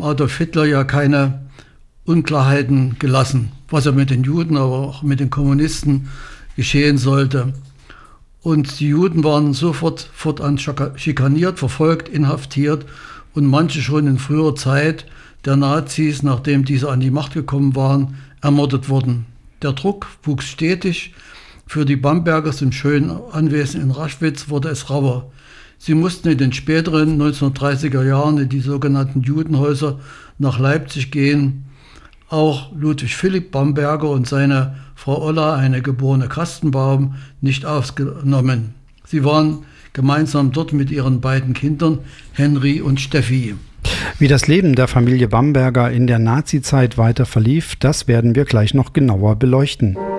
Adolf Hitler ja keine Unklarheiten gelassen, was ja mit den Juden, aber auch mit den Kommunisten geschehen sollte. Und die Juden waren sofort fortan schikaniert, verfolgt, inhaftiert und manche schon in früherer Zeit der Nazis, nachdem diese an die Macht gekommen waren, ermordet wurden. Der Druck wuchs stetig. Für die Bambergers im schönen Anwesen in Raschwitz wurde es rauer. Sie mussten in den späteren 1930er Jahren in die sogenannten Judenhäuser nach Leipzig gehen. Auch Ludwig Philipp Bamberger und seine Frau Olla, eine geborene Kastenbaum, nicht ausgenommen. Sie waren gemeinsam dort mit ihren beiden Kindern, Henry und Steffi. Wie das Leben der Familie Bamberger in der Nazizeit weiter verlief, das werden wir gleich noch genauer beleuchten.